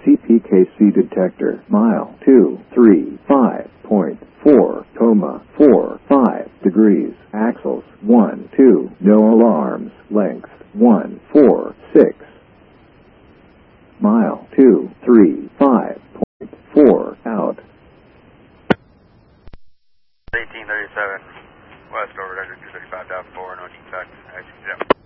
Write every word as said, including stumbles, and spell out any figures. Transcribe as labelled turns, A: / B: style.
A: C P K C detector. Mile two three five point four, coma four five degrees. Axles one two. No alarms. Length one four six. Mile two three five point four out.
B: eighteen thirty-seven West over two thirty-five point four, no defect.